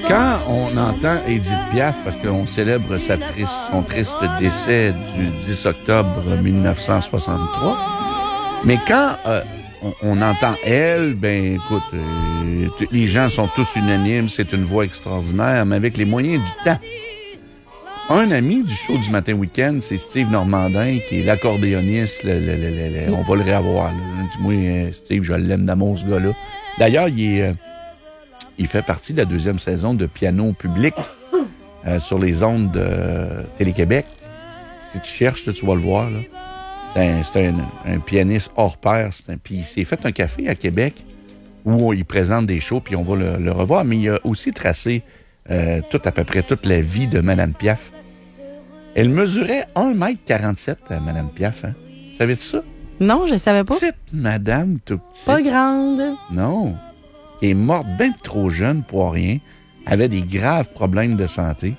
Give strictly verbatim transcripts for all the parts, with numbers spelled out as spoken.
Quand on entend Édith Piaf, parce qu'on célèbre sa triste, son triste décès du dix octobre mille neuf cent soixante-trois, mais quand euh, on, on entend elle, ben écoute, euh, t- les gens sont tous unanimes, c'est une voix extraordinaire, mais avec les moyens du temps. Un ami du show du matin week-end, c'est Steve Normandin, qui est l'accordéoniste. Le, le, le, le, le, on va le réavoir. Là. Dis-moi, euh, Steve, je l'aime d'amour, ce gars-là. D'ailleurs, il est... Euh, Il fait partie de la deuxième saison de Piano public euh, sur les ondes de euh, Télé-Québec. Si tu cherches, là, tu vas le voir. Là. C'est, un, c'est un, un pianiste hors pair. C'est un, puis il s'est fait un café à Québec où il présente des shows, puis on va le, le revoir. Mais il a aussi tracé euh, tout, à peu près toute la vie de Mme Piaf. Elle mesurait un mètre quarante-sept, Mme Piaf. Hein? Savais-tu ça? Non, je savais pas. Petite madame, tout petite. Pas grande. Non. Elle est morte bien trop jeune pour rien, avait des graves problèmes de santé.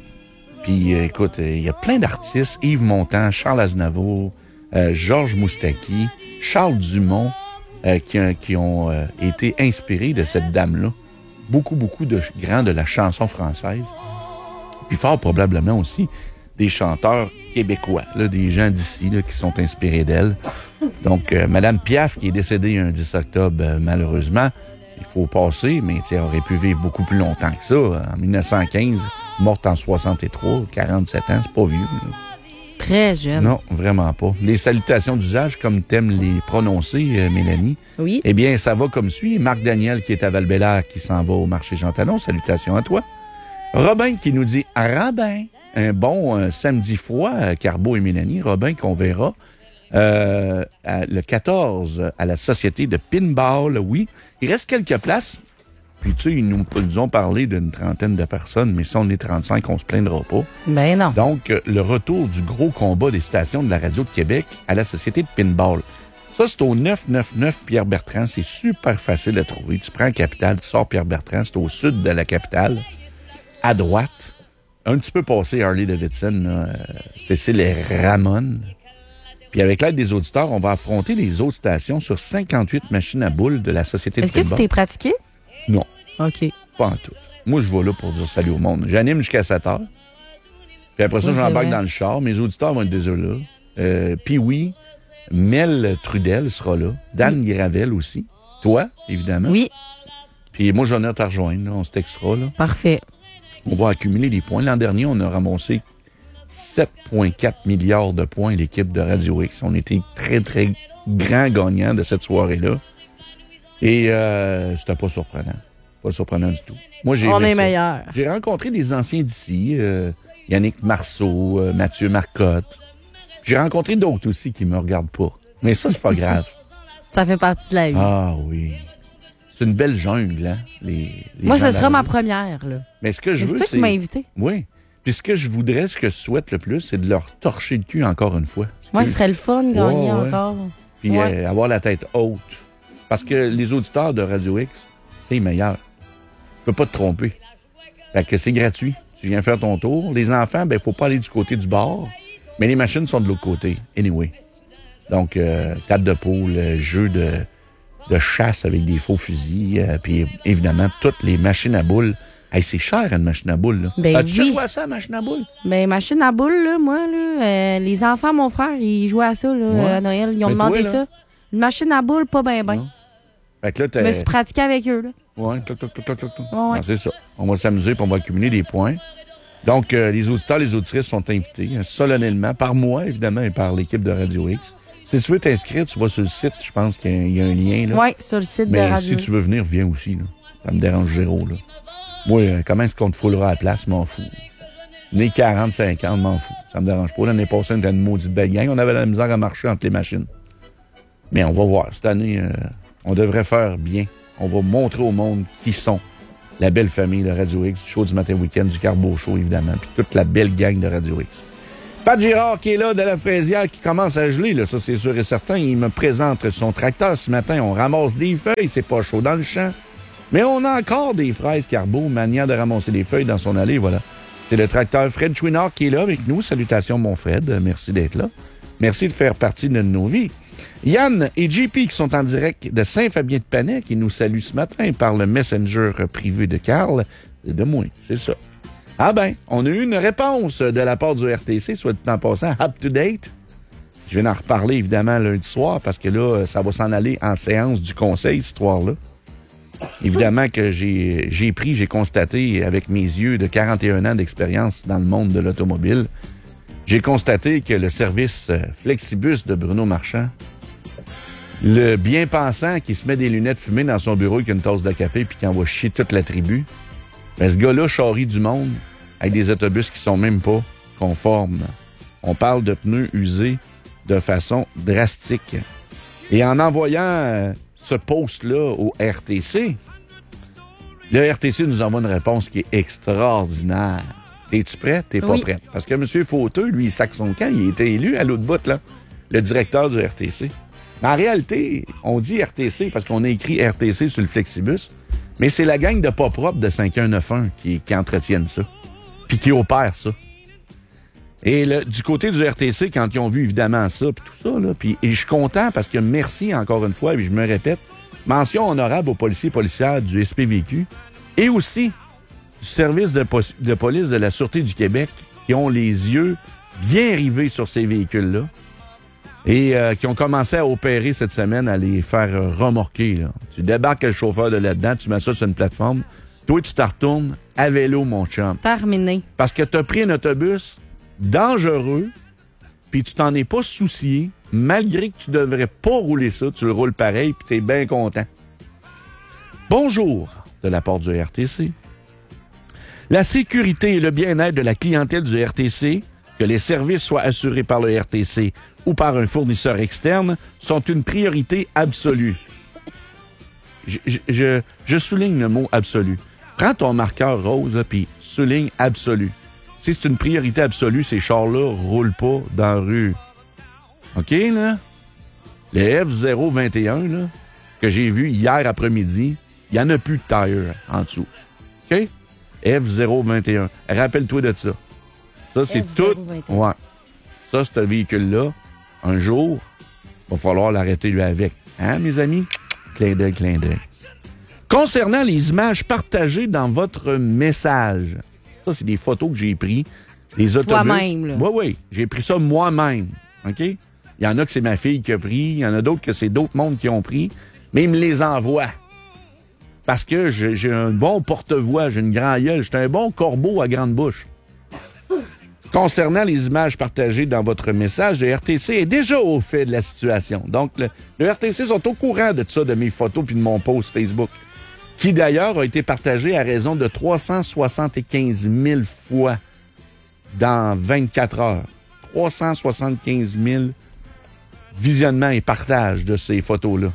Puis, euh, écoute, il euh, y a plein d'artistes, Yves Montand, Charles Aznavour, euh, Georges Moustaki, Charles Dumont, euh, qui, euh, qui ont euh, été inspirés de cette dame-là. Beaucoup, beaucoup de grands de la chanson française. Puis fort probablement aussi des chanteurs québécois, là, des gens d'ici là, qui sont inspirés d'elle. Donc, euh, Mme Piaf, qui est décédée un dix octobre, euh, malheureusement, il faut passer, mais elle aurait pu vivre beaucoup plus longtemps que ça. En mille neuf cent quinze, morte en soixante-trois, quarante-sept ans, c'est pas vieux. Là. Très jeune. Non, vraiment pas. Les salutations d'usage, comme t'aimes les prononcer, euh, Mélanie. Oui. Eh bien, ça va comme suit. Marc Daniel, qui est à Val-Bélair, qui s'en va au marché Jean Talon. Salutations à toi. Robin, qui nous dit « Robin ». Un bon euh, samedi froid, euh, Carbo et Mélanie. Robin, qu'on verra. Euh, à, le quatorze, à la Société de Pinball, oui. Il reste quelques places. Puis, tu sais, ils nous, ils nous ont parlé d'une trentaine de personnes, mais si on est trente-cinq, on se plaindra pas. Ben non. Donc, euh, le retour du gros combat des stations de la radio de Québec à la Société de Pinball. Ça, c'est au neuf cent quatre-vingt-neuf Pierre-Bertrand. C'est super facile à trouver. Tu prends la capitale, tu sors Pierre-Bertrand. C'est au sud de la capitale, à droite. Un petit peu passé Harley-Davidson, là, euh, Cécile et Ramon. Puis avec l'aide des auditeurs, on va affronter les autres stations sur cinquante-huit machines à boules de la Société de Est-ce que Pinball. tu t'es pratiqué? Non, OK. pas en tout. Moi, je vais là pour dire salut au monde. J'anime jusqu'à sept heures. Puis après ça, Oui, j'embarque c'est vrai. dans le char. Mes auditeurs vont être déjà là. Euh, puis oui, Mel Trudel sera là. Dan Oui. Gravel aussi. Toi, évidemment. Oui, Puis moi, j'en ai à te rejoindre. Là. On se textera. Là. parfait. On va accumuler des points. L'an dernier, on a ramassé sept virgule quatre milliards de points, l'équipe de Radio X. On était très, très grands gagnants de cette soirée-là. Et euh, c'était pas surprenant. Pas surprenant du tout. Moi, j'ai On aimé est ça. meilleurs. J'ai rencontré des anciens d'ici, euh, Yannick Marceau, euh, Mathieu Marcotte. J'ai rencontré d'autres aussi qui me regardent pas. Mais ça, c'est pas grave. Ça fait partie de la vie. Ah oui. C'est une belle jungle, hein? Les, les Moi, gens ce de la sera ma radio. première, là. Mais ce que je Mais veux, c'est toi c'est... qui m'as invité. Oui. Puis ce que je voudrais, ce que je souhaite le plus, c'est de leur torcher le cul encore une fois. Moi, ce serait le fun de gagner Ouais, ouais. encore. Puis Ouais. euh, avoir la tête haute. Parce que les auditeurs de Radio X, c'est meilleur. Tu peux pas te tromper. Fait que c'est gratuit. Tu viens faire ton tour. Les enfants, ben, faut pas aller du côté du bar. Mais les machines sont de l'autre côté. Anyway. Donc, euh, table de poule, euh, jeu de, de chasse avec des faux fusils. Euh, puis évidemment, toutes les machines à boules. Hey, c'est cher, une machine à boules, là. Ben As-tu oui. joué à ça, machine à boules? Ben, machine à boules, là, moi, là, euh, les enfants, mon frère, ils jouaient à ça, là, Ouais. à Noël. Ils ont Mais demandé toi, là? ça. Une machine à boules, pas ben ben. Non. Fait que là, Je t'as... me suis pratiqué avec eux, là. Ouais, toc, toc, toc, toc, toc, toc. Ouais, ouais. Ah, c'est ça. On va s'amuser puis on va accumuler des points. Donc, euh, les auditeurs, les auditrices sont invités hein, solennellement, par moi, évidemment, et par l'équipe de Radio X. Si tu veux t'inscrire, tu vas sur le site, je pense qu'il y a un lien. Là. Oui, sur le site Mais de Radio. si tu veux venir, viens aussi. Là. Ça me dérange zéro. Là. Moi, euh, comment est-ce qu'on te foulera à la place, m'en fous. Né quarante, cinquante, m'en fous. Ça me dérange pas. L'année passée, on était une maudite belle gang. On avait la misère à marcher entre les machines. Mais on va voir. Cette année, euh, on devrait faire bien. On va montrer au monde qui sont la belle famille de Radio X, du show du matin week-end, du Carbo Show, évidemment, puis toute la belle gang de Radio X. Pat Girard qui est là, de la fraisière, qui commence à geler, là, ça c'est sûr et certain. Il me présente son tracteur ce matin. On ramasse des feuilles, c'est pas chaud dans le champ. Mais on a encore des fraises Carbo, manière de ramasser des feuilles dans son allée, voilà. C'est le tracteur Fred Chouinard qui est là avec nous. Salutations, mon Fred. Merci d'être là. Merci de faire partie de nos vies. Yann et J P qui sont en direct de Saint-Fabien-de-Panay qui nous saluent ce matin par le messenger privé de Carl. De moi, c'est ça. Ah ben, on a eu une réponse de la part du R T C, soit dit en passant, up-to-date. Je vais en reparler évidemment lundi soir parce que là, ça va s'en aller en séance du conseil, cette histoire-là. Évidemment que j'ai, j'ai pris, j'ai constaté avec mes yeux de quarante et un ans d'expérience dans le monde de l'automobile, j'ai constaté que le service Flexibus de Bruno Marchand, le bien-pensant qui se met des lunettes fumées dans son bureau avec une tasse de café puis qui envoie chier toute la tribu, ben ce gars-là charrie du monde avec des autobus qui sont même pas conformes. On parle de pneus usés de façon drastique. Et en envoyant euh, ce post-là au R T C, le R T C nous envoie une réponse qui est extraordinaire. T'es-tu prêt? T'es pas oui. prête? Parce que M. Fauteux, lui, il sac son camp, il a été élu à l'autre bout, là, le directeur du R T C. Mais en réalité, on dit R T C parce qu'on a écrit R T C sur le Flexibus, mais c'est la gang de pas propres de cinq un neuf un qui, qui entretiennent ça, puis qui opèrent ça. Et le, du côté du R T C, quand ils ont vu évidemment ça, puis tout ça, là, puis et je suis content parce que merci encore une fois, et je me répète, mention honorable aux policiers et policières du S P V Q et aussi du service de, po- de police de la Sûreté du Québec qui ont les yeux bien rivés sur ces véhicules-là et euh, qui ont commencé à opérer cette semaine, à les faire euh, remorquer. Là. Tu débarques le chauffeur de là-dedans, tu mets ça sur une plateforme, toi tu te retournes à vélo, mon chum. Terminé. Parce que tu as pris un autobus dangereux, puis tu t'en es pas soucié, malgré que tu devrais pas rouler ça, tu le roules pareil, puis t'es bien content. Bonjour, de la part du R T C. La sécurité et le bien-être de la clientèle du R T C, que les services soient assurés par le R T C ou par un fournisseur externe, sont une priorité absolue. Je, je, je, je souligne le mot absolu. Prends ton marqueur rose, là, puis souligne absolu. Si c'est une priorité absolue, ces chars-là roulent pas dans la rue. OK, là? Le F zéro vingt et un, là, que j'ai vu hier après-midi, il n'y en a plus de tire en dessous. OK? F zéro vingt et un. Rappelle-toi de ça. Ça, c'est F zéro tout. vingt et un. Ouais. Ça, ce véhicule-là, un jour, il va falloir l'arrêter lui avec. Hein, mes amis? Clin d'œil, clin d'œil. Concernant les images partagées dans votre message, ça, c'est des photos que j'ai prises. Des autobus. Toi-même, là. Oui, oui. J'ai pris ça moi-même. OK? Il y en a que c'est ma fille qui a pris. Il y en a d'autres que c'est d'autres mondes qui ont pris. Mais ils me les envoient. Parce que j'ai, j'ai un bon porte-voix, j'ai une grande gueule. J'ai un bon corbeau à grande bouche. Concernant les images partagées dans votre message, le R T C est déjà au fait de la situation. Donc, le, le R T C sont au courant de ça, de mes photos puis de mon post Facebook, qui d'ailleurs a été partagé à raison de trois cent soixante-quinze mille fois dans vingt-quatre heures. trois cent soixante-quinze mille visionnements et partages de ces photos-là.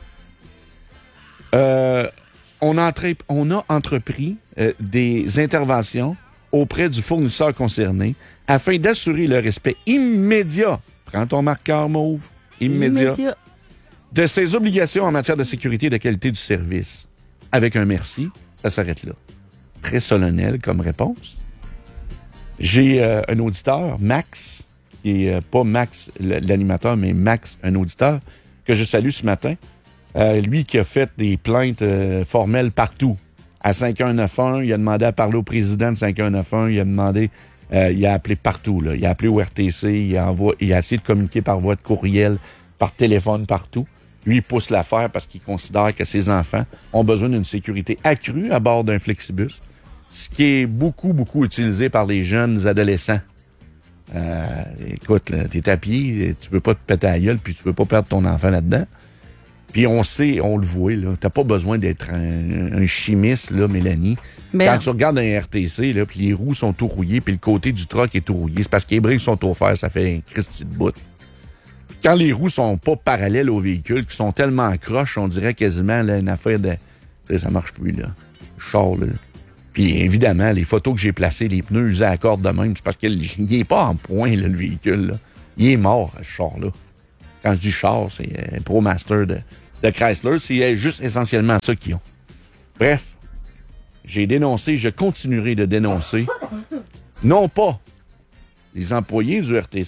Euh, on, a entre, on a entrepris euh, des interventions auprès du fournisseur concerné afin d'assurer le respect immédiat, prends ton marqueur mauve, immédiat, Immédiat. de ses obligations en matière de sécurité et de qualité du service. Avec un merci, ça s'arrête là. Très solennel comme réponse. J'ai euh, un auditeur, Max, qui est euh, pas Max l'animateur, mais Max, un auditeur, que je salue ce matin. Euh, lui qui a fait des plaintes euh, formelles partout. À cinq un neuf un, il a demandé à parler au président de cinq un neuf un, il a demandé, euh, il a appelé partout, là. Il a appelé au R T C, il a, envoyé, il a essayé de communiquer par voie de courriel, par téléphone, partout. Lui, il pousse l'affaire parce qu'il considère que ses enfants ont besoin d'une sécurité accrue à bord d'un Flexibus, ce qui est beaucoup, beaucoup utilisé par les jeunes adolescents. Euh, écoute, là, t'es à pied, tu veux pas te péter la gueule, puis tu veux pas perdre ton enfant là-dedans. Puis on sait, on le voit, là, t'as pas besoin d'être un, un chimiste, là, Mélanie. Mais Quand non. tu regardes un R T C, là, puis les roues sont tout rouillées, puis le côté du truck est tout rouillé, c'est parce que les briques sont au fer, ça fait un Christy de bout. Quand les roues sont pas parallèles au véhicule, qui sont tellement croches, on dirait quasiment là, une affaire de... Tu sais, ça marche plus, là. Char, là. Puis évidemment, les photos que j'ai placées, les pneus usés à corde de même, c'est parce qu'il n'est pas en point, là, le véhicule. Là. Il est mort, ce char-là. Quand je dis char, c'est un ProMaster de, de Chrysler. C'est juste essentiellement ça qu'ils ont. Bref, j'ai dénoncé, je continuerai de dénoncer, non pas les employés du R T C,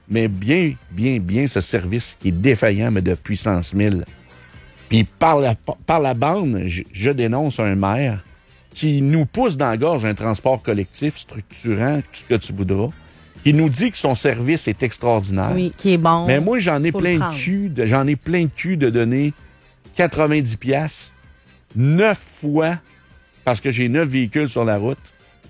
mais bien, bien, bien ce service qui est défaillant, mais de puissance mille. Puis par la, par la bande, je, je dénonce un maire qui nous pousse dans la gorge un transport collectif structurant, tout ce que tu voudras, qui nous dit que son service est extraordinaire. Oui, qui est bon. Mais moi, j'en ai Faut plein le de prendre. cul, de, j'en ai plein de cul de donner quatre-vingt-dix piastres, neuf fois, parce que j'ai neuf véhicules sur la route.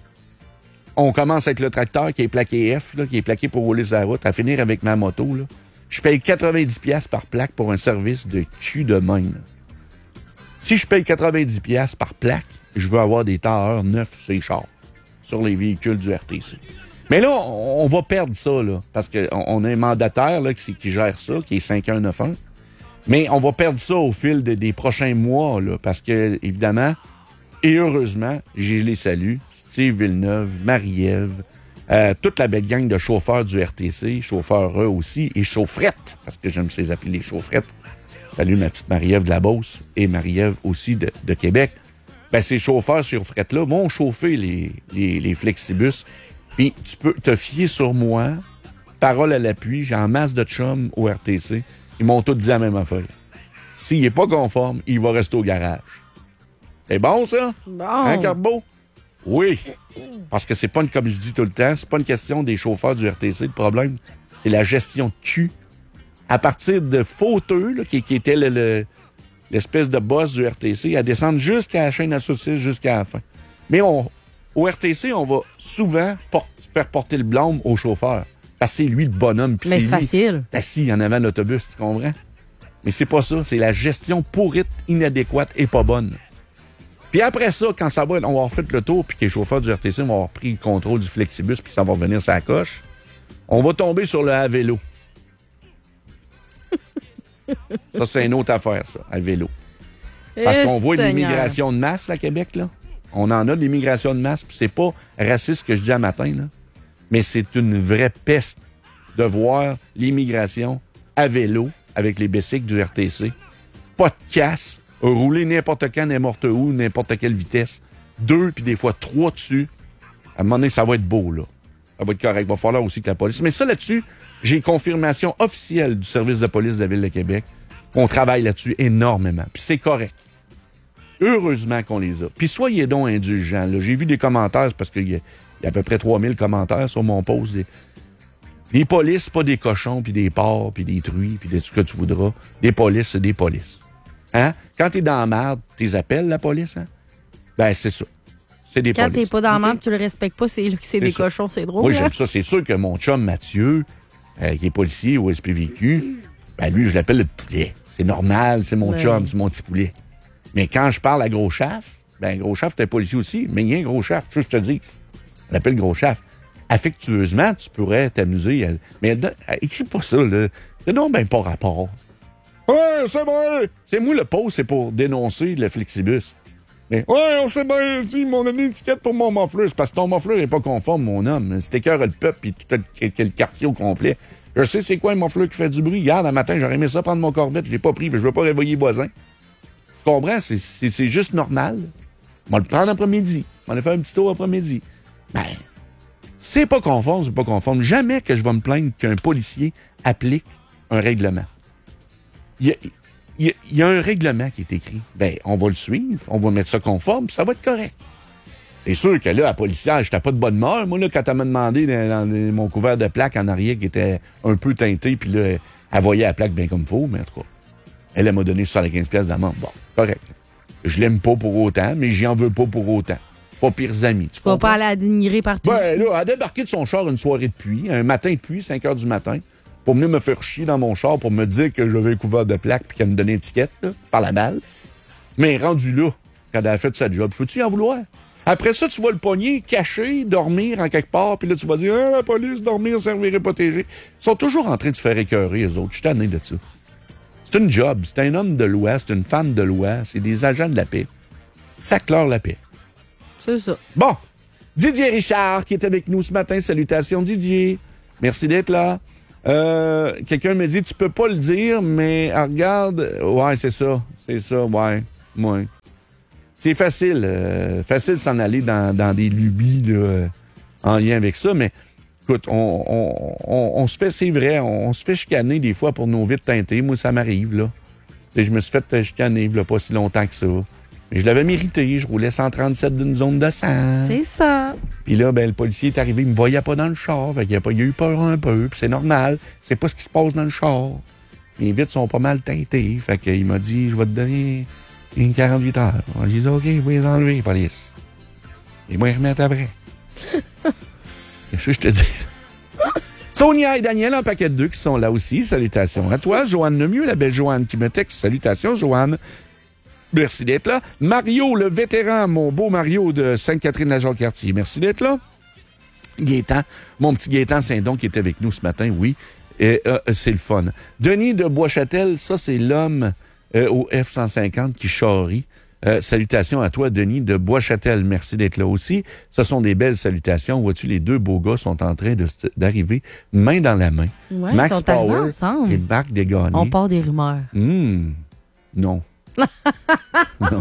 On commence avec le tracteur qui est plaqué F, là, qui est plaqué pour rouler sur la route, à finir avec ma moto. Là. Je paye quatre-vingt-dix piastres par plaque pour un service de cul de même. Si je paye quatre-vingt-dix piastres par plaque, je veux avoir des tailleurs neufs sur les chars, sur les véhicules du R T C. Mais là, on, on va perdre ça, là, parce qu'on on a un mandataire là, qui, qui gère ça, qui est cinq un neuf un. Mais on va perdre ça au fil de, des prochains mois, là, parce que, évidemment, et heureusement, je les salue, Steve Villeneuve, Marie-Ève, euh, toute la belle gang de chauffeurs du R T C, chauffeurs eux aussi, et chaufferettes, parce que j'aime les appeler les chaufferettes. Salut ma petite Marie-Ève de la Beauce et Marie-Ève aussi de, de Québec. Ben, ces chauffeurs chaufferettes-là vont chauffer les, les, les flexibus. Puis tu peux te fier sur moi, parole à l'appui, j'ai en masse de chums au R T C. Ils m'ont tous dit la même affaire. S'il n'est pas conforme, il va rester au garage. C'est bon, ça? Bon. Hein, Carbo? Oui. Parce que c'est pas, une, comme je dis tout le temps, c'est pas une question des chauffeurs du R T C, le problème. C'est la gestion de cul. À partir de Fauteux, là, qui, qui était le, le, l'espèce de boss du R T C, à descendre jusqu'à la chaîne à saucisses, jusqu'à la fin. Mais on, au R T C, on va souvent porte, faire porter le blâme au chauffeur. Parce que c'est lui le bonhomme. Mais c'est lui, facile. assis en avant de l'autobus, tu comprends? Mais c'est pas ça. C'est la gestion pourrite, inadéquate et pas bonne. Puis après ça, quand ça va, on va avoir fait le tour, puis que les chauffeurs du R T C vont avoir pris le contrôle du flexibus, puis ça va revenir sur la coche, on va tomber sur le à vélo. Ça, c'est une autre affaire, ça, à vélo. Parce qu'on voit de l'immigration de masse, là, à Québec, là. On en a de l'immigration de masse, puis c'est pas raciste ce que je dis à matin, là. Mais c'est une vraie peste de voir l'immigration à vélo avec les bicycles du R T C. Pas de casse, rouler n'importe quand, n'importe où, n'importe quelle vitesse. Deux, puis des fois trois dessus. À un moment donné, ça va être beau, là. Ça va être correct. Il va falloir aussi que la police... Mais ça, là-dessus, j'ai confirmation officielle du service de police de la Ville de Québec qu'on travaille là-dessus énormément. Puis c'est correct. Heureusement qu'on les a. Puis soyez donc indulgents. Là. J'ai vu des commentaires, parce qu'il y a, il y a à peu près trois mille commentaires sur mon post. Les, les polices, c'est pas des cochons, puis des porcs, puis des truies, puis des tout ce que tu voudras. Des polices, c'est des polices. Hein? Quand t'es dans la merde, t'es appelles la police, hein? Ben, c'est ça. C'est des Quand polices. t'es pas dans la okay? merde, tu le respectes pas, c'est là que c'est, c'est des ça. Cochons, c'est drôle. Moi, hein? j'aime ça. C'est sûr que mon chum Mathieu, euh, qui est policier au S P V Q, ben lui, je l'appelle le poulet. C'est normal, c'est mon ouais. chum, c'est mon petit poulet. Mais quand je parle à Gros Chaf, ben Gros Chaf, t'es policier aussi, mais il y a un Gros Chaf, je te dis. On l'appelle Gros Chaf. Affectueusement, tu pourrais t'amuser. À... Mais écris pas ça, là. C'est non, ben pas rapport. Ouais, c'est moi! C'est moi le poste, c'est pour dénoncer le flexibus. Mais, ouais, on sait bien, si, m'ont donné une étiquette pour mon mofleur. C'est parce que ton mofleur n'est pas conforme, mon homme. C'était cœur le peuple, puis tout le, le quartier au complet. Je sais c'est quoi un mofleur qui fait du bruit. Regarde, un matin, j'aurais aimé ça prendre mon Corvette, je l'ai pas pris, mais je veux pas réveiller les voisins. Tu comprends? C'est, c'est, c'est juste normal. On va le prendre après-midi. On va aller faire un petit tour après-midi. Ben, c'est pas conforme, c'est pas conforme. Jamais que je vais me plaindre qu'un policier applique un règlement. Il y a, il y a, il y a un règlement qui est écrit. Ben, on va le suivre, on va mettre ça conforme, ça va être correct. C'est sûr que là, la policière, j'étais pas de bonne humeur. Moi, là, quand elle m'a demandé dans, dans mon couvert de plaque en arrière qui était un peu teinté, puis là, elle voyait la plaque bien comme il faut, mais en tout cas, elle, elle m'a donné soixante-quinze piastres d'amende. Bon, correct. Je l'aime pas pour autant, mais j'y en veux pas pour autant. Pas pires amis. Tu vas pas aller la dénigrer partout. Ben là, elle a débarqué de son char une soirée de pluie, un matin de pluie, cinq heures du matin, pour venir me faire chier dans mon char, pour me dire que j'avais un couvert de plaque puis qu'elle me donnait une étiquette, là, par la balle. Mais rendu là, quand elle a fait sa job, faut-tu y en vouloir? Après ça, tu vas le pogner, caché, dormir en quelque part, puis là, tu vas dire, ah, la police, dormir, servirait protéger. Ils sont toujours en train de se faire écœurer, eux autres. Je suis tanné de ça. C'est une job, c'est un homme de loi, c'est une femme de loi, c'est des agents de la paix. Ça clore la paix. C'est ça. Bon, Didier Richard qui est avec nous ce matin. Salutations, Didier. Merci d'être là. Euh, quelqu'un me dit, tu peux pas le dire, mais ah, regarde, ouais, c'est ça, c'est ça, ouais, ouais. C'est facile, euh, facile de s'en aller dans, dans des lubies là, euh, en lien avec ça, mais écoute, on, on, on, on se fait, c'est vrai, on, on se fait chicaner des fois pour nos vitres teintées. Moi, ça m'arrive, là. Et je me suis fait chicaner, là, pas si longtemps que ça. Mais je l'avais mérité. Je roulais cent trente-sept d'une zone de cent. C'est ça. Puis là, ben, le policier est arrivé, il me voyait pas dans le char. Fait qu'il a, pas, il a eu peur un peu, puis c'est normal. C'est pas ce qui se passe dans le char. Mes vitres sont pas mal teintées. Fait qu'il m'a dit, je vais te donner une quarante-huit heures. J'ai dit, OK, je vais les enlever, police. Et moi, ils remettent après. Qu'est-ce que je te dis? Sonia et Daniel, un paquet de deux qui sont là aussi. Salutations à toi. Joanne Lemieux, la belle Joanne qui me texte. Salutations, Joanne. Merci d'être là. Mario, le vétéran, mon beau Mario de Sainte-Catherine-la-Jacques-Cartier. Merci d'être là. Gaétan, mon petit Gaétan Saint-Don qui est avec nous ce matin, oui. Et, euh, c'est le fun. Denis de Boischâtel, ça, c'est l'homme euh, au F cent cinquante qui charrie. Euh, salutations à toi, Denis de Boischâtel. Merci d'être là aussi. Ce sont des belles salutations. Vois-tu, les deux beaux gars sont en train de, d'arriver main dans la main. Ouais, Max ils sont Power ensemble. et Marc Desgagnés. On part des rumeurs. Mmh. Non. non.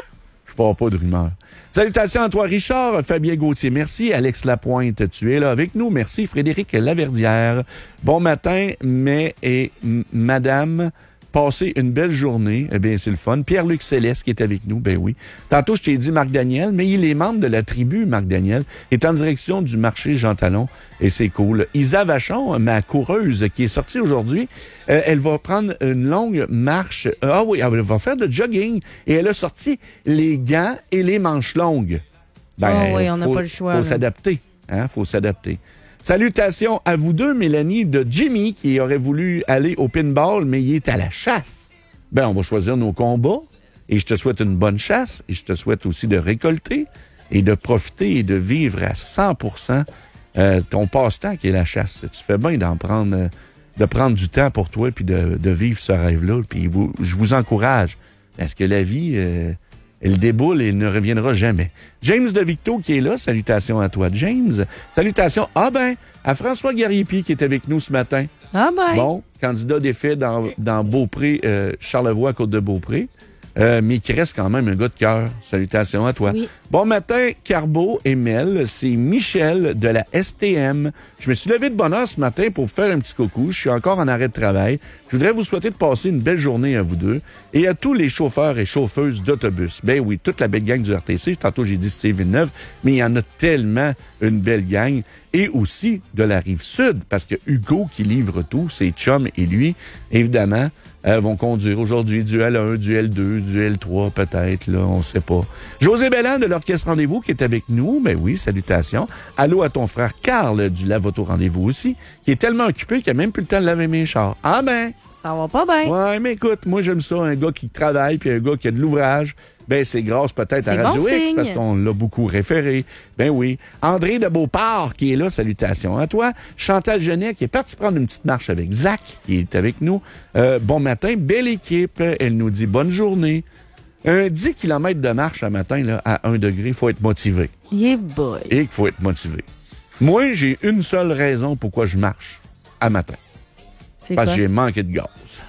Je pars pas de rumeurs. Salutations à toi, Richard, Fabien Gauthier. Merci. Alex Lapointe, tu es là avec nous. Merci, Frédéric Laverdière. Bon matin, mais et m- madame... Passez une belle journée. Eh bien, c'est le fun. Pierre-Luc Céleste qui est avec nous, ben oui. Tantôt, je t'ai dit Marc Daniel, mais il est membre de la tribu, Marc Daniel, est en direction du marché Jean Talon, et c'est cool. Isa Vachon, ma coureuse, qui est sortie aujourd'hui, euh, elle va prendre une longue marche. Euh, ah oui, elle va faire de jogging, et elle a sorti les gants et les manches longues. Ben, oh oui, on n'a pas le choix. Faut là. s'adapter, hein, faut s'adapter. Salutations à vous deux, Mélanie, de Jimmy, qui aurait voulu aller au pinball, mais il est à la chasse. Ben, on va choisir nos combats, et je te souhaite une bonne chasse, et je te souhaite aussi de récolter, et de profiter, et de vivre à cent pour cent euh, ton passe-temps qui est la chasse. Tu fais bien d'en prendre, euh, de prendre du temps pour toi, puis de, de vivre ce rêve-là, puis vous, je vous encourage, parce que la vie... Euh, Elle déboule et ne reviendra jamais. James de Victo qui est là. Salutations à toi, James. Salutations, ah ben, à François Gariepi qui est avec nous ce matin. Ah ben. Bon, candidat défait dans, dans Beaupré, euh, Charlevoix, Côte-de-Beaupré. Euh, mais qui reste quand même un gars de cœur. Salutations à toi. Oui. Bon matin, Carbo et Mel. C'est Michel de la S T M. Je me suis levé de bonne heure ce matin pour faire un petit coucou. Je suis encore en arrêt de travail. Je voudrais vous souhaiter de passer une belle journée à vous deux et à tous les chauffeurs et chauffeuses d'autobus. Ben oui, toute la belle gang du R T C. Tantôt, j'ai dit C Villeneuve, mais il y en a tellement une belle gang. Et aussi de la Rive-Sud, parce que Hugo qui livre tout, ses chums et lui, évidemment, euh, vont conduire aujourd'hui du L un, du L deux, du L trois peut-être, là, on sait pas. José Belland de l'Orchestre Rendez-vous qui est avec nous, ben oui, salutations. Allô à ton frère Carl du Lavoto Rendez-vous aussi, qui est tellement occupé qu'il a même plus le temps de laver mes chars. Ah ben! Ça va pas bien. Ouais, mais écoute, moi j'aime ça, un gars qui travaille puis un gars qui a de l'ouvrage. Ben, c'est grâce peut-être à C'est Radio bon X, signe. parce qu'on l'a beaucoup référé. Ben oui. André de Beauport, qui est là, salutations à toi. Chantal Genet, qui est partie prendre une petite marche avec Zach, qui est avec nous. Euh, bon matin, belle équipe. Elle nous dit bonne journée. Un dix kilomètres de marche à matin, là, à un degré, il faut être motivé. Yeah boy. Et qu'il faut être motivé. Moi, j'ai une seule raison pourquoi je marche à matin. C'est Parce quoi? que j'ai manqué de gaz.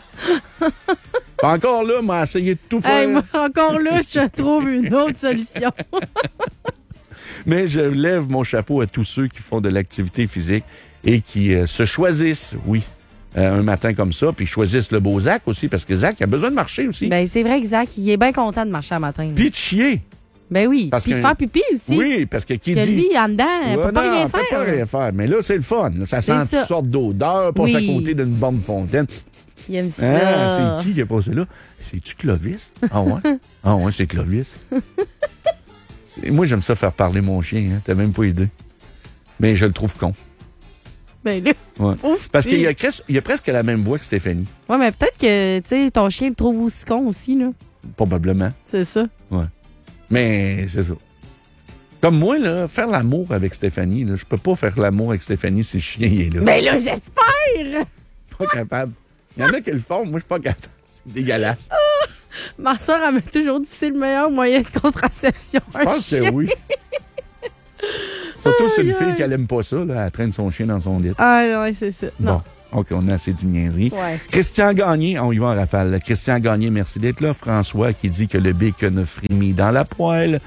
Encore là, m'a essayé de tout faire. Hey, moi, encore là, je trouve une autre solution. Mais je lève mon chapeau à tous ceux qui font de l'activité physique et qui euh, se choisissent, oui, euh, un matin comme ça, puis choisissent le beau Zach aussi, parce que Zach a besoin de marcher aussi. Ben, c'est vrai que Zach, il est bien content de marcher à matin. là. Puis de chier. Ben oui. Parce Puis de que- faire pipi aussi. Oui, parce que qui Que dit... lui, en dedans, il Ouais, peut pas non, rien on peut faire. pas rien faire. Mais là, c'est le fun. là. Ça C'est sent toutes ça. sortes d'odeurs, passe Oui. à côté d'une bombe fontaine. Il aime ça. Ah, c'est qui qui a passé là? C'est-tu Clovis? Ah ouais? Ah ouais, c'est Clovis. C'est- Moi, j'aime ça faire parler mon chien. Hein. T'as même pas idée. Mais je le trouve con. Ben là, Ouais. pauvre Parce petit. qu'il a, cres- il a presque la même voix que Stéphanie. Ouais, mais peut-être que, tu sais, ton chien le trouve aussi con aussi, là. Probablement. C'est ça. Ouais. Mais c'est ça. Comme moi, là, faire l'amour avec Stéphanie, là, je peux pas faire l'amour avec Stéphanie si le chien il est là. Ben là, j'espère! Pas capable. Il y en a qui le font, moi, je suis pas capable. C'est dégueulasse. Ma soeur, elle m'a toujours dit que c'est le meilleur moyen de contraception. Je pense que oui. Surtout si c'est une fille qui n'aime pas ça, là, elle traîne son chien dans son lit. Ah, ouais, c'est ça. Non. Bon, OK, on a assez de niaiseries. Ouais. Christian Gagné, on y va en rafale. Christian Gagné, merci d'être là. François qui dit que le bacon frémit dans la poêle.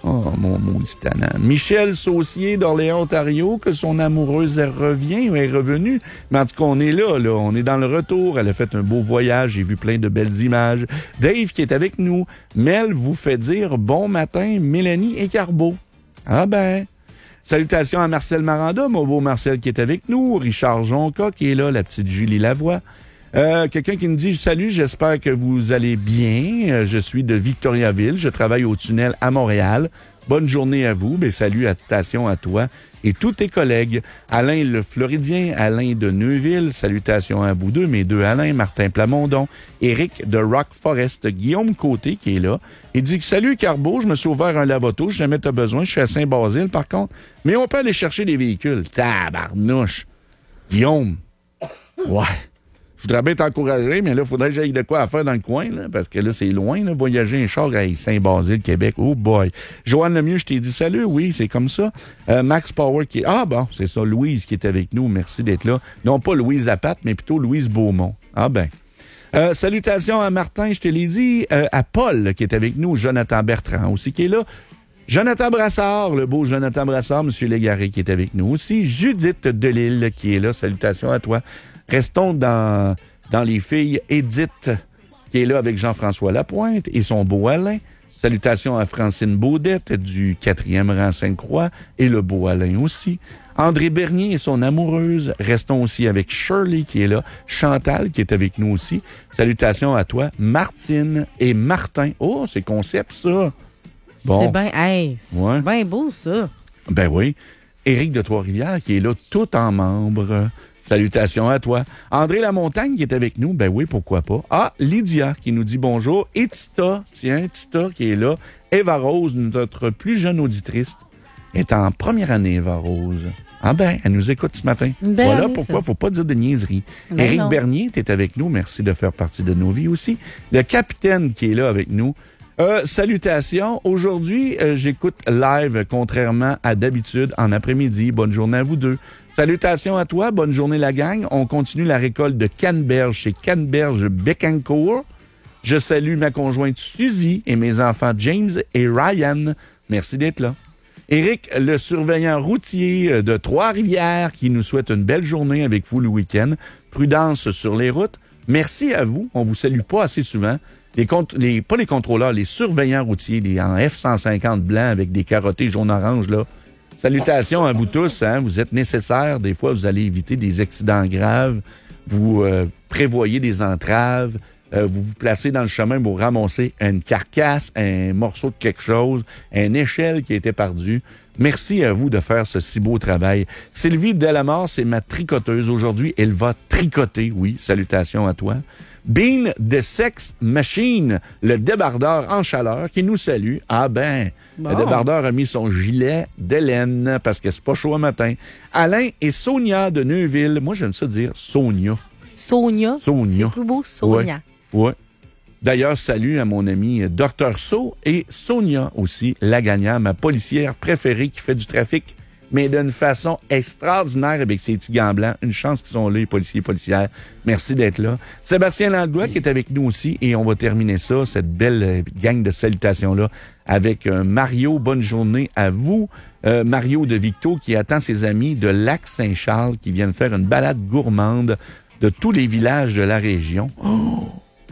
Oh, mon maudit tannant. Michel Saucier d'Orléans, Ontario, que son amoureuse revient ou est revenue. Mais en tout cas, on est là, là. On est dans le retour. Elle a fait un beau voyage. J'ai vu plein de belles images. Dave qui est avec nous. Mel vous fait dire bon matin, Mélanie et Carbeau. Ah ben... Salutations à Marcel Maranda, mon beau Marcel qui est avec nous. Richard Jonca qui est là, la petite Julie Lavoie. Euh, quelqu'un qui nous dit « Salut, j'espère que vous allez bien. Euh, je suis de Victoriaville. Je travaille au tunnel à Montréal. Bonne journée à vous. Ben, salutations à toi et tous tes collègues. Alain le Floridien, Alain de Neuville. Salutations à vous deux, mes deux Alain, Martin Plamondon, Éric de Rock Forest, Guillaume Côté qui est là. Il dit « Salut Carbeau, je me suis ouvert un lavoto. Si jamais tu as besoin, je suis à Saint-Basile par contre. Mais on peut aller chercher des véhicules. Tabarnouche. Guillaume. Ouais. Je voudrais bien t'encourager, mais là, il faudrait que j'aille de quoi à faire dans le coin, là, parce que là, c'est loin, là, voyager un char à Saint-Basile, Québec. Oh boy. Joanne Lemieux, je t'ai dit salut, oui, c'est comme ça. Euh, Max Power qui est... Ah bon, c'est ça, Louise qui est avec nous, merci d'être là. Non pas Louise Lapatte, mais plutôt Louise Beaumont. Ah ben. Euh, salutations à Martin, je te l'ai dit, euh, à Paul qui est avec nous, Jonathan Bertrand aussi qui est là. Jonathan Brassard, le beau Jonathan Brassard, M. Légaré qui est avec nous aussi. Judith Delille qui est là, salutations à toi. Restons dans, dans les filles. Edith, qui est là avec Jean-François Lapointe et son beau Alain. Salutations à Francine Baudette du quatrième rang Sainte-Croix et le beau Alain aussi. André Bernier et son amoureuse. Restons aussi avec Shirley qui est là. Chantal qui est avec nous aussi. Salutations à toi. Martine et Martin. Oh, c'est concept ça. Bon. C'est bien hey, ouais. bien beau ça. Ben oui. Éric de Trois-Rivières qui est là tout en membre. Salutations à toi. André Lamontagne qui est avec nous. Ben oui, pourquoi pas. Ah, Lydia qui nous dit bonjour. Et Tita, tiens, Tita qui est là. Eva Rose, notre plus jeune auditrice, est en première année, Eva Rose. Ah ben, elle nous écoute ce matin. Voilà année, pourquoi, ça. Faut pas dire de niaiserie. Ben Éric non. Bernier, t'es avec nous. Merci de faire partie de nos vies aussi. Le capitaine qui est là avec nous. Euh, salutations. Aujourd'hui, euh, j'écoute live, contrairement à d'habitude, en après-midi. Bonne journée à vous deux. Salutations à toi. Bonne journée, la gang. On continue la récolte de canneberge chez Canneberge Bécancourt. Je salue ma conjointe Suzy et mes enfants James et Ryan. Merci d'être là. Éric, le surveillant routier de Trois-Rivières, qui nous souhaite une belle journée avec vous le week-end. Prudence sur les routes. Merci à vous. On vous salue pas assez souvent. Les, les pas les contrôleurs, les surveillants routiers, les en F cent cinquante blancs avec des carottés jaune-orange, là. Salutations à vous tous, hein. Vous êtes nécessaires. Des fois, vous allez éviter des accidents graves. Vous euh, prévoyez des entraves. Euh, vous vous placez dans le chemin pour ramasser une carcasse, un morceau de quelque chose, une échelle qui a été perdue. Merci à vous de faire ce si beau travail. Sylvie Delamare, c'est ma tricoteuse aujourd'hui. Elle va tricoter, oui. Salutations à toi. Bean de Sex Machine, le débardeur en chaleur qui nous salue. Ah ben, bon. Le débardeur a mis son gilet de laine parce que c'est pas chaud un matin. Alain et Sonia de Neuville. Moi, j'aime ça dire Sonia. Sonia. Sonia. C'est plus beau, Sonia. Ouais. ouais. D'ailleurs, salut à mon ami Docteur So et Sonia aussi, la gagnante, ma policière préférée qui fait du trafic, mais d'une façon extraordinaire avec ses petits gants blancs. Une chance qu'ils sont là, les policiers et policières. Merci d'être là. Sébastien Langlois qui est avec nous aussi et on va terminer ça, cette belle gang de salutations-là, avec euh, Mario. Bonne journée à vous. Euh, Mario de Victo qui attend ses amis de Lac-Saint-Charles qui viennent faire une balade gourmande de tous les villages de la région. Oh!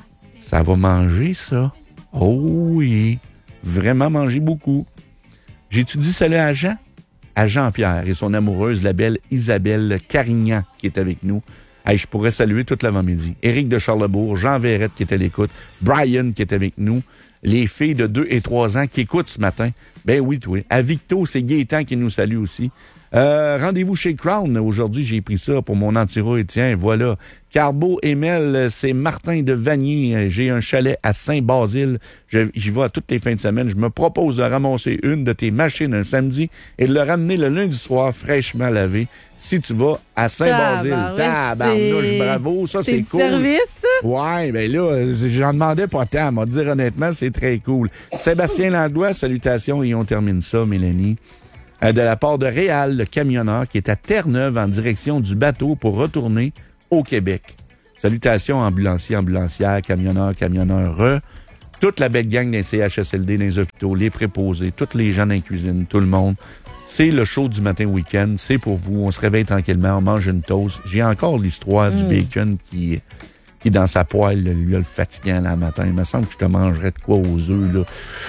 Ça va manger, ça. Oh oui. Vraiment manger beaucoup. J'ai-tu dit salut à Jean? À Jean-Pierre et son amoureuse, la belle Isabelle Carignan, qui est avec nous. Hey, je pourrais saluer toute l'avant-midi. Éric de Charlebourg, Jean Verrette qui est à l'écoute, Brian qui est avec nous, les filles de deux et trois ans qui écoutent ce matin. Ben oui, toi. À Victo, c'est Gaétan qui nous salue aussi. Euh, rendez-vous chez Crown. Aujourd'hui, j'ai pris ça pour mon anti-rouille. Tiens, voilà. Carbeau et Mel, c'est Martin de Vanier. J'ai un chalet à Saint-Basile. Je, j'y vais à toutes les fins de semaine. Je me propose de ramasser une de tes machines un samedi et de le ramener le lundi soir fraîchement lavé. Si tu vas à Saint-Basile. Tabarnouche, bravo. Ça, c'est, c'est cool. Service? Ouais, ben là, j'en demandais pas tant. Moi, dire honnêtement, c'est très cool. Sébastien Langlois, salutations et on termine ça, Mélanie. De la part de Réal, le camionneur, qui est à Terre-Neuve en direction du bateau pour retourner au Québec. Salutations ambulanciers, ambulancières, camionneurs, camionneurs. toute la belle gang des C H S L D, dans les hôpitaux, les préposés, tous les gens dans la cuisine, tout le monde. C'est le show du matin week-end. C'est pour vous. On se réveille tranquillement, on mange une toast. J'ai encore l'histoire mm. du bacon qui, qui, dans sa poêle, lui, a le fatiguant là, le matin. Il me semble que je te mangerais de quoi aux œufs, là.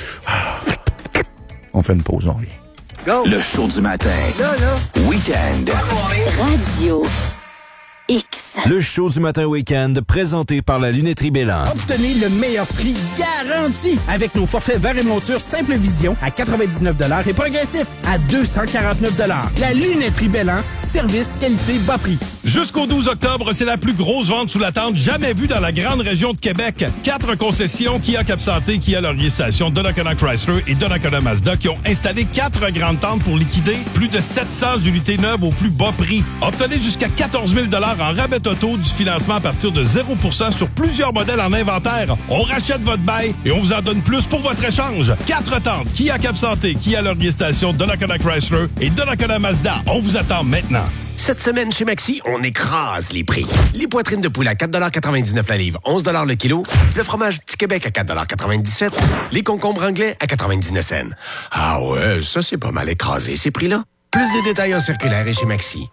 On fait une pause, on revient. Go. Le show du matin. Là, là. Week-end. Radio X. Le show du matin week-end présenté par la Lunetterie Bélan. Obtenez le meilleur prix garanti avec nos forfaits verre et monture Simple Vision à quatre-vingt-dix-neuf dollars et progressif à deux cent quarante-neuf dollars. La Lunetterie Bélan, service, qualité, bas prix. Jusqu'au douze octobre, c'est la plus grosse vente sous la tente jamais vue dans la grande région de Québec. Quatre concessions Kia Cap Santé, Kia Laurier Station, Donnacona Chrysler et Donnacona Mazda qui ont installé quatre grandes tentes pour liquider plus de sept cents unités neuves au plus bas prix. Obtenez jusqu'à quatorze mille dollars en rabais auto, du financement à partir de zéro pour cent sur plusieurs modèles en inventaire. On rachète votre bail et on vous en donne plus pour votre échange. Quatre tentes, Kia Cap Santé, Kia Laurier Station, Donnacona Chrysler et Donnacona Mazda. On vous attend maintenant. Cette semaine, chez Maxi, on écrase les prix. Les poitrines de poulet à quatre dollars quatre-vingt-dix-neuf la livre, onze dollars le kilo. Le fromage Petit Québec à quatre dollars quatre-vingt-dix-sept. Les concombres anglais à quatre-vingt-dix-neuf cents. Ah ouais, ça c'est pas mal écrasé, ces prix-là. Plus de détails en circulaire et chez Maxi.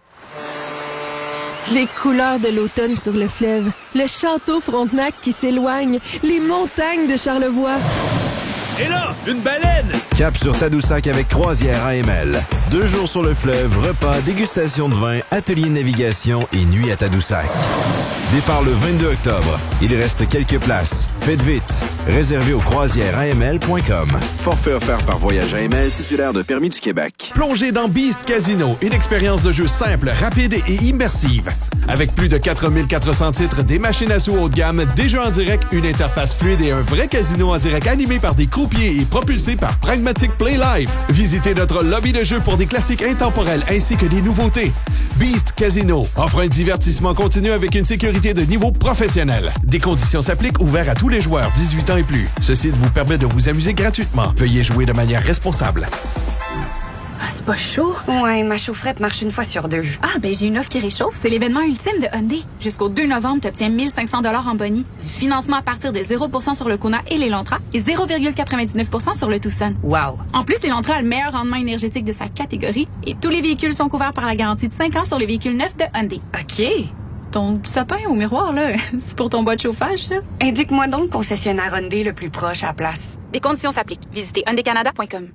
Les couleurs de l'automne sur le fleuve, le château Frontenac qui s'éloigne, les montagnes de Charlevoix. Et là, une baleine! Cap sur Tadoussac avec croisière A M L. Deux jours sur le fleuve, repas, dégustation de vin, atelier de navigation et nuit à Tadoussac. Départ le vingt-deux octobre. Il reste quelques places. Faites vite. Réservé au croisières A M L point com. Forfait offert par Voyage A M L, titulaire de permis du Québec. Plongez dans Beast Casino, une expérience de jeu simple, rapide et immersive. Avec plus de quatre mille quatre cents titres, des machines à sous haut de gamme, des jeux en direct, une interface fluide et un vrai casino en direct animé par des croupiers et propulsé par Pragmatic Play Live. Visitez notre lobby de jeu pour des classiques intemporels ainsi que des nouveautés. Beast Casino offre un divertissement continu avec une sécurité de niveau professionnel. Des conditions s'appliquent, ouverts à tous les joueurs dix-huit ans et plus. Ce site vous permet de vous amuser gratuitement. Veuillez jouer de manière responsable. Ah, c'est pas chaud? Ouais, ma chaufferette marche une fois sur deux. Ah, ben j'ai une offre qui réchauffe. C'est l'événement ultime de Hyundai. Jusqu'au deux novembre, tu obtiens mille cinq cents dollars en boni, du financement à partir de zéro pour cent sur le Kona et l'Elantra et zéro virgule quatre-vingt-dix-neuf pour cent sur le Tucson. Wow! En plus, l'Elantra a le meilleur rendement énergétique de sa catégorie et tous les véhicules sont couverts par la garantie de cinq ans sur les véhicules neufs de Hyundai. OK. Ton sapin au miroir, là, c'est pour ton bas de chauffage, ça? Indique-moi donc le concessionnaire Hyundai le plus proche à la place. Des conditions s'appliquent. Visitez hyundai canada point com.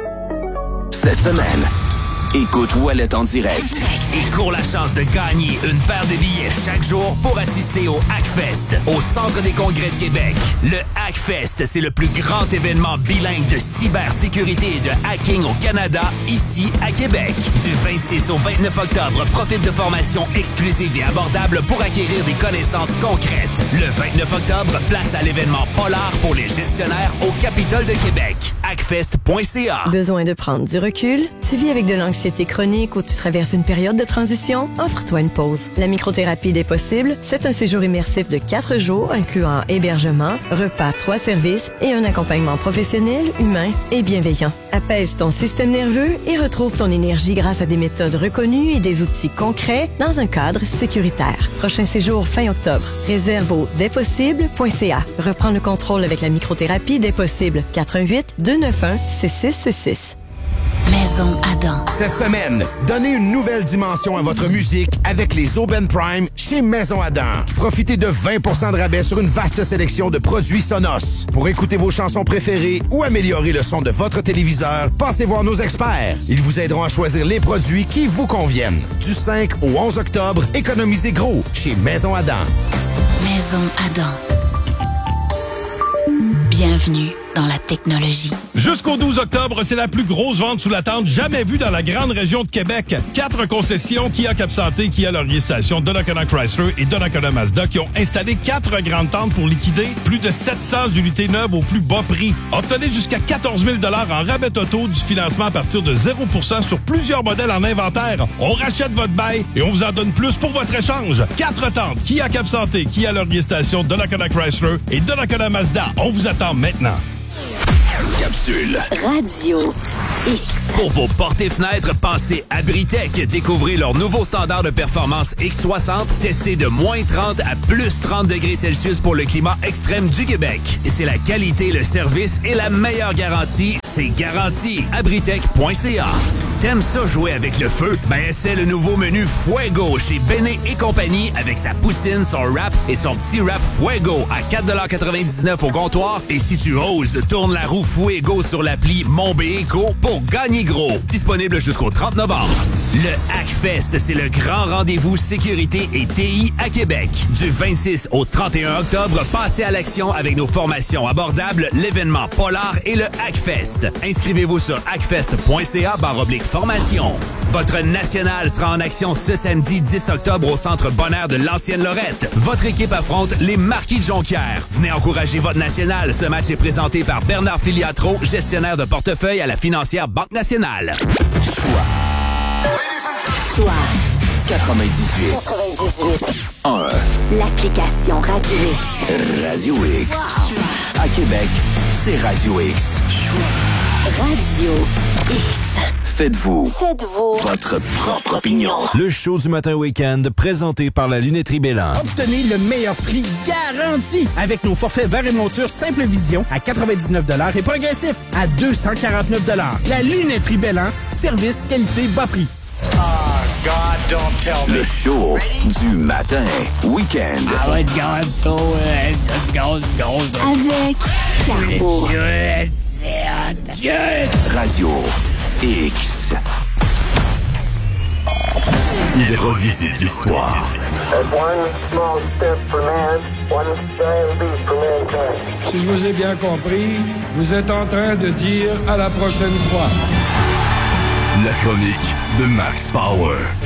Cette semaine, écoute Ouellet en direct et cours la chance de gagner une paire de billets chaque jour pour assister au Hackfest au Centre des congrès de Québec. Le Hackfest, c'est le plus grand événement bilingue de cybersécurité et de hacking au Canada, ici à Québec. Du vingt-six au vingt-neuf octobre, profite de formations exclusives et abordables pour acquérir des connaissances concrètes. Le vingt-neuf octobre, place à l'événement Polar pour les gestionnaires au Capitole de Québec. hackfest point c a. Besoin de prendre du recul? Tu vis avec de l'anxiété chronique ou tu traverses une période de transition? Offre-toi une pause. La microthérapie des possibles, c'est un séjour immersif de quatre jours incluant hébergement, repas, trois services et un accompagnement professionnel, humain et bienveillant. Apaise ton système nerveux et retrouve ton énergie grâce à des méthodes reconnues et des outils concrets dans un cadre sécuritaire. Prochain séjour fin octobre. Réserve au des possibles point c a. Reprends le contrôle avec la microthérapie des possibles. quatre un huit, deux neuf un, six six six six. Maison Adam. Cette semaine, donnez une nouvelle dimension à votre musique avec les Aubaine Prime chez Maison Adam. Profitez de vingt pour cent de rabais sur une vaste sélection de produits Sonos. Pour écouter vos chansons préférées ou améliorer le son de votre téléviseur, passez voir nos experts. Ils vous aideront à choisir les produits qui vous conviennent. Du cinq au onze octobre, économisez gros chez Maison Adam. Maison Adam. Bienvenue dans la technologie. Jusqu'au douze octobre, c'est la plus grosse vente sous la tente jamais vue dans la grande région de Québec. Quatre concessions Kia Cap Santé, Kia Laurier Station, Donnacona Chrysler et Donnacona Mazda qui ont installé quatre grandes tentes pour liquider plus de sept cents unités neuves au plus bas prix. Obtenez jusqu'à quatorze mille dollars en rabais auto, du financement à partir de zéro pour cent sur plusieurs modèles en inventaire. On rachète votre bail et on vous en donne plus pour votre échange. Quatre tentes, Kia Cap Santé, Kia Laurier Station, Donnacona Chrysler et Donnacona Mazda. On vous attend maintenant. Capsule. Radio X. Pour vos portes et fenêtres, pensez Abritech. Découvrez leur nouveau standard de performance X soixante, testé de moins trente à plus trente degrés Celsius pour le climat extrême du Québec. Et c'est la qualité, le service et la meilleure garantie. C'est garanti. Abritech point C A. T'aimes ça jouer avec le feu? Ben, c'est le nouveau menu Fuego chez Béné et compagnie avec sa poutine, son wrap et son petit wrap Fuego à quatre quatre-vingt-dix-neuf au comptoir. Et si tu oses, tourne la roue Fuego sur l'appli Mon B Eco pour gagner gros. Disponible jusqu'au trente novembre. Le Hackfest, c'est le grand rendez-vous sécurité et T I à Québec. Du vingt-six au trente et un octobre, passez à l'action avec nos formations abordables, l'événement Polar et le Hackfest. Inscrivez-vous sur hackfest point C A barre oblique formation. Votre national sera en action ce samedi dix octobre au Centre Bonheur de l'Ancienne-Lorette. Votre équipe affronte les Marquis de Jonquière. Venez encourager votre national. Ce match est présenté par Bernard Filiatro, gestionnaire de portefeuille à la financière Banque Nationale. Choix. Choix. quatre-vingt-dix-huit. quatre-vingt-dix-huit. un. L'application Radio X. Radio X. Wow. À Québec, c'est Radio X. Radio X. Faites-vous. Faites-vous. Votre propre opinion. Le show du matin week-end présenté par la Lunetterie Bélan. Obtenez le meilleur prix garanti avec nos forfaits verre et monture Simple Vision à quatre-vingt-dix-neuf dollars et progressif à deux cent quarante-neuf dollars. La Lunetterie Bélan, service, qualité, bas prix. Oh God, don't tell me. Le show du matin week-end. Ah, let's go, I'm so, uh, let's go, let's go. Avec Carbo. Radio X. Il revisite l'histoire. Si je vous ai bien compris, vous êtes en train de dire à la prochaine fois. La chronique de Max Power.